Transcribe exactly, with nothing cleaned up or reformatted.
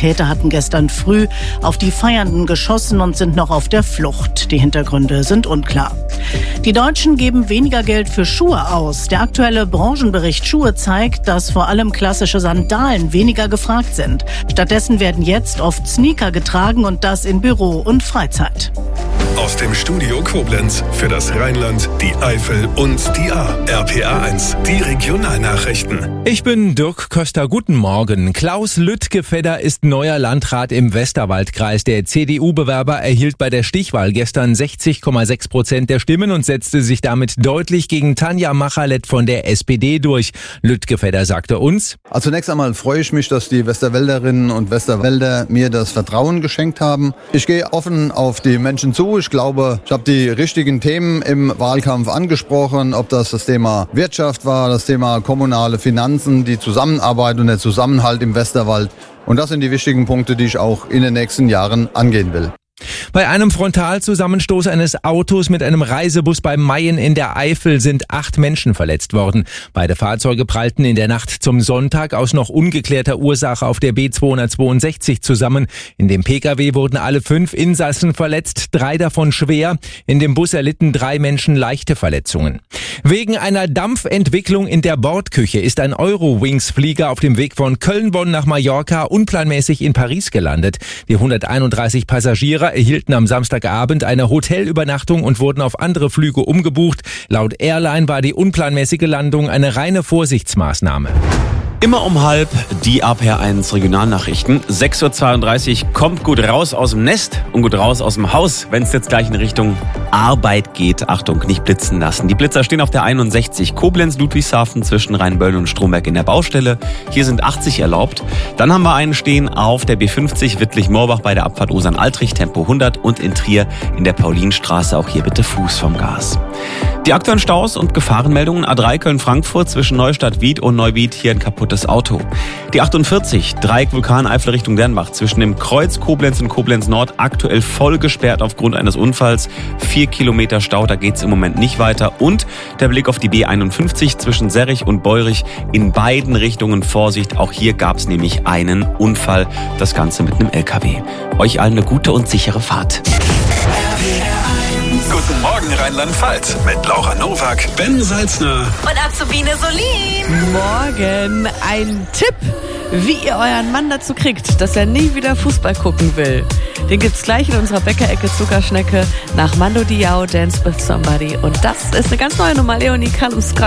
Täter hatten gestern früh auf die Feiernden geschossen und sind noch auf der Flucht. Die Hintergründe sind unklar. Die Deutschen geben weniger Geld für Schuhe aus. Der aktuelle Branchenbericht Schuhe zeigt, dass vor allem klassische Sandalen weniger gefragt sind. Stattdessen werden jetzt oft Sneaker getragen und das in Büro und Freizeit. Aus dem Studio Koblenz für das Rheinland, die Eifel und die A. R P A eins, die Regionalnachrichten. Ich bin Dirk Köster, guten Morgen. Klaus Lüttgefedder ist neuer Landrat im Westerwaldkreis. Der C D U-Bewerber erhielt bei der Stichwahl gestern sechzig Komma sechs Prozent der Stimmen und setzte sich damit deutlich gegen Tanja Machalett von der S P D durch. Lüttgefedder sagte uns: Also zunächst einmal freue ich mich, dass die Westerwälderinnen und Westerwälder mir das Vertrauen geschenkt haben. Ich gehe offen auf die Menschen zu. Ich glaube, ich habe die richtigen Themen im Wahlkampf angesprochen, ob das das Thema Wirtschaft war, das Thema kommunale Finanzen, die Zusammenarbeit und der Zusammenhalt im Westerwald. Und das sind die wichtigen Punkte, die ich auch in den nächsten Jahren angehen will. Bei einem Frontalzusammenstoß eines Autos mit einem Reisebus bei Mayen in der Eifel sind acht Menschen verletzt worden. Beide Fahrzeuge prallten in der Nacht zum Sonntag aus noch ungeklärter Ursache auf der B zweihundertzweiundsechzig zusammen. In dem Pkw wurden alle fünf Insassen verletzt, drei davon schwer. In dem Bus erlitten drei Menschen leichte Verletzungen. Wegen einer Dampfentwicklung in der Bordküche ist ein Eurowings-Flieger auf dem Weg von Köln-Bonn nach Mallorca unplanmäßig in Paris gelandet. Die hunderteinunddreißig Passagiere erhielten am Samstagabend eine Hotelübernachtung und wurden auf andere Flüge umgebucht. Laut Airline war die unplanmäßige Landung eine reine Vorsichtsmaßnahme. Immer um halb die A P R eins Regionalnachrichten. sechs Uhr zweiunddreißig, kommt gut raus aus dem Nest und gut raus aus dem Haus, wenn es jetzt gleich in Richtung Arbeit geht. Achtung, nicht blitzen lassen. Die Blitzer stehen auf der einundsechzig Koblenz-Ludwigshafen zwischen Rheinböllen und Stromberg in der Baustelle. Hier sind achtzig erlaubt. Dann haben wir einen stehen auf der B fünfzig Wittlich-Moorbach bei der Abfahrt Osern-Altrich, Tempo hundert, und in Trier in der Paulinstraße. Auch hier bitte Fuß vom Gas. Die aktuellen Staus und Gefahrenmeldungen: A drei Köln-Frankfurt zwischen Neustadt-Wied und Neuwied, hier ein kaputtes Auto. Die achtundvierzig Dreieck Vulkaneifel Richtung Dernbach zwischen dem Kreuz Koblenz und Koblenz Nord aktuell voll gesperrt aufgrund eines Unfalls. Vier Kilometer Stau, da geht's im Moment nicht weiter. Und der Blick auf die B einundfünfzig zwischen Serrich und Beurich, in beiden Richtungen Vorsicht. Auch hier gab's nämlich einen Unfall. Das Ganze mit einem L K W. Euch allen eine gute und sichere Fahrt. Guten Morgen Rheinland-Pfalz mit Laura Nowak, Ben Salzner und Azubine Solin. Morgen ein Tipp, wie ihr euren Mann dazu kriegt, dass er nie wieder Fußball gucken will. Den gibt's gleich in unserer Bäckerecke Zuckerschnecke nach Mando Diao, Dance with Somebody. Und das ist eine ganz neue Nummer. Leonie Kaluska.